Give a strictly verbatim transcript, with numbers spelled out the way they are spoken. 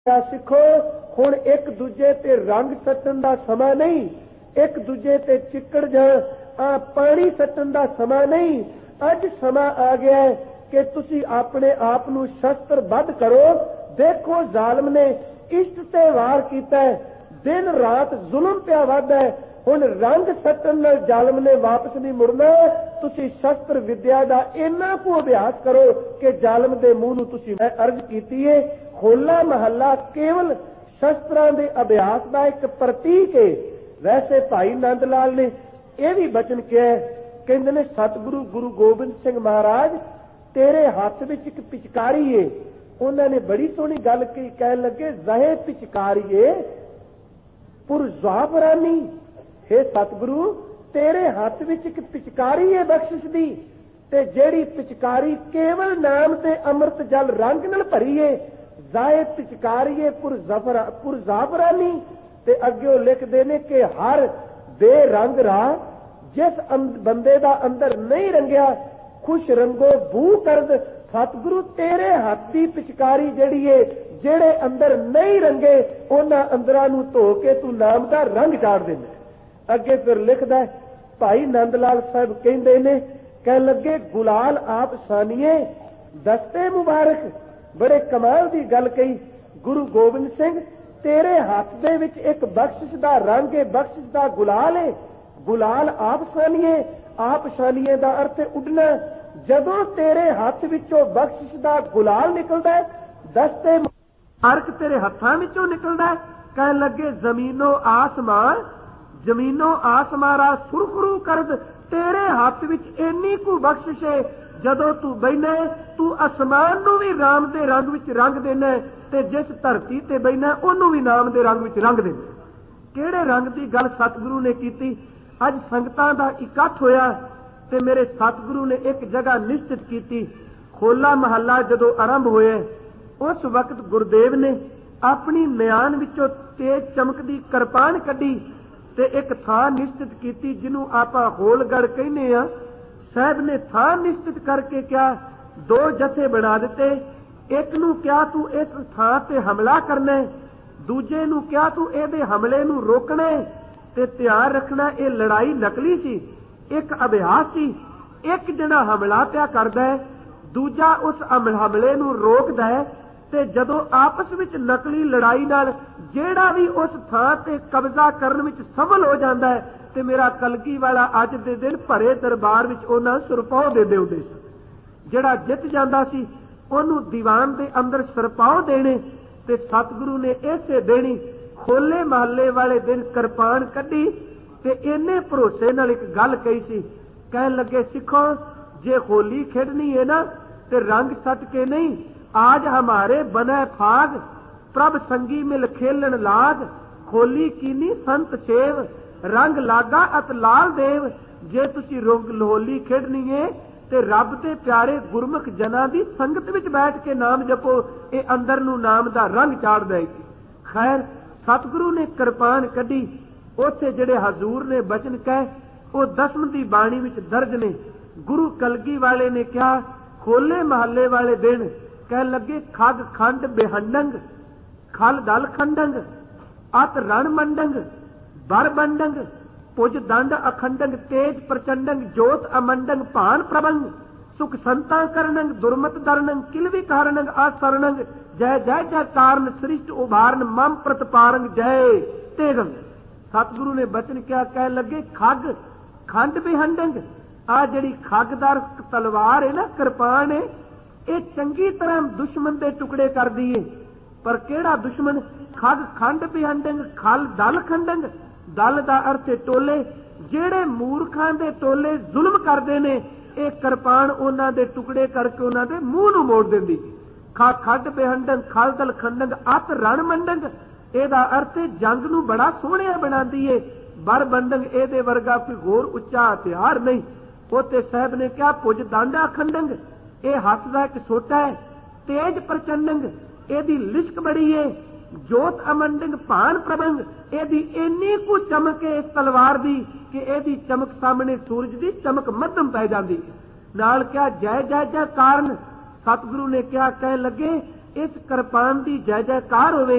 सिखो हुण एक दूजे ते रंग सट्टन दा समा नहीं, एक दूजे ते चिक्कड़ जां आ पानी सट्टन दा समा नहीं। अज समा आ गया है कि तुसी अपने आप नूं शस्त्रबद्ध करो। देखो जालम ने इष्ट ते वार कीता है, दिन रात जुल्म पिया वधदा है। हुण रंग सट्टन नाल जालम ने वापस नहीं मुड़ना। तुसी शस्त्र विद्या दा इन्ना को अभ्यास करो कि जालम दे मूंह नूं तुसी मैं अर्ज कीती है। होला महला केवल शस्त्रां दे अभ्यास का एक प्रतीक है। वैसे भाई नंद लाल ने यह भी बचन किया है, कहते ने सतगुरु गुरु गोबिंद सिंह महाराज तेरे हाथ विच एक पिचकारी है। उन्होंने बड़ी सोहनी गल कही, कह लगे जहे पिचकारीए पुरजाफरानी। हे सतगुरु तेरे हाथ विच एक पिचकारी है बख्शिश दी, ते जेड़ी पिचकारी केवल नाम ते अमृत जल रंग नाल भरी है। जाए पिचकारीए पुरजाफरा पुरजाफरानी। ते अगे लिखते ने कि हर बेरंग राह जिस बंदे दा अंदर नहीं रंगिया खुश रंगो बू करद। सतगुरु तेरे हाथ दी पिचकारी जिहड़ी है, जेड़े अंदर नहीं रंगे उन्हां अंदरां नूं धो के तू नाम दा रंग चाड़ देना। अगे फिर लिखदा है भाई नंद लाल साहब कहंदे ने, कह लगे गुलाल आप सानिए दस्ते मुबारक। बड़े कमाल की गल कही, गुरु गोबिंद सिंह तेरे हाथ दे विच एक बख्शिश दा रंग है, बख्शिश दा गुलाल है। गुलाल आप सानिए, आप सानिए दा अर्थ है उडना। जदों तेरे हाथ विचों बख्शिश दा गुलाल निकलदा है, दस्ते मुबारक तेरे हत्थां विचों निकलदा है। कह लगे जमीनों आसमान जमीनों आसमारा सुरखरू करद। तेरे हाथ विच इन्नी कु बख्शिश है, जदों तू बहना तू आसमान नूं भी राम दे रंग विच रंग देना, ते जिस धरती ते बहना उहनूं भी नाम दे रंग विच रंग देना। किहड़े रंग की गल सतगुरु ने कीती। अज संगतां दा इकट्ठ होया ते मेरे सतगुरु ने एक जगह निश्चित की। होला महला जदों आरंभ होया उस वक्त गुरुदेव ने अपनी म्यान विचों तेज चमकदी किरपान कड्डी ते एक थां निश्चित की जिन्हों आपां होलगढ़ कहने आ। साहब ने थां निश्चित करके क्या दो जथे बना दिते। एक नूं क्या तू इस थां ते हमला करना है, दूजे नूं क्या तू इहदे हमले नूं रोकना है। ते ध्यान रखना ये लड़ाई नकली सी, एक अभ्यास सी। एक जड़ा हमला पिया करदा है, दूजा उस हमले नूं रोकदा है। ते जदों आपस विच नकली लड़ाई नाल जेड़ा भी उस थां ते कब्जा करन विच सफल हो जाता है, ते मेरा कलगी वाला अज दे दिन भरे दरबार विच उन्हां सुरपाओ देंदे हुंदे सी। जेड़ा जित जांदा सी उहनूं दीवान दे अंदर सुरपाओ देने। ते सतगुरु ने इसे देनी होले महल्ले वाले दिन किरपान कड्डी ते इन्ने भरोसे नाल एक गल कही सी। कह लगे सिखो जे होली खेडनी है ना ते रंग सट के नहीं, आज हमारे बने फाग प्रभ संगी मिल खेलन लाग। होली कीनी संत सेव रंग लागा अत लाल देव। जे तुसी रंग होली खेडनी है ते रब दे प्यारे गुरमुख जना दी संगत विच बैठ के नाम जपो, ये अंदर नूं नाम दा रंग चाड़ देगी। खैर सतगुरु ने किरपान कड्डी। उत्थे जिहड़े हजूर ने बचन कहे वो दसम दी बाणी विच दर्ज ने। गुरु कलगी वाले ने कहा होले महल्ले वाले दिन कह लगे खग खंड बेहंडंग खल दल खंडंग अत रण मंडंग बर बंडंग पुज दंड अखंडंग तेज प्रचंडंग जोत अमंडंग भान प्रबंग सुख संता करनंग दुर्मत दरनंग किलवी कारणंग आसरणंग जय जय जय कारण सृष्ट उभारन मम प्रतपारंग जय तेगंग। सतगुरु ने बचन क्या कह लगे खग खंड बेहंडंग। आ जिहड़ी खगदार तलवार है ना किरपान है, ये चंगी तरह दुश्मन के टुकड़े कर दिए। पर केड़ा दुश्मन? खग खंड बेहंडंग खल दल खंडंग। दल दा अर्थ टोले, जेड़े मूर्खां दे टोले जुल्म करते ने, ये किरपान उन्हां दे टुकड़े करके उन्हां दे मूंह नूं मोड़ देंदी। खा खंड बेहंडंग खल दल खंडंग अत रण मंडंग, एदा अर्थ जंग नूं बड़ा सोहणिया बनांदी है। बर बंडंग एदे वर्गा कोई होर उच्चा हथियार नहीं। उत्ते साहब ने कहा पुज दांडा खंडंग, ये हसदा एक सोटा है। तेज प्रचंडंग, एदी लिश्क बड़ी है। जोत अमंडंग भान प्रबंग, एदी इन्नी कु चमक है इस तलवार दी कि एदी चमक सामने सूरज दी चमक मध्यम पै जांदी है। नाल क्या जय जय जय कारण। सतगुरु ने क्या कह लगे इस किरपान दी जय जयकार होवे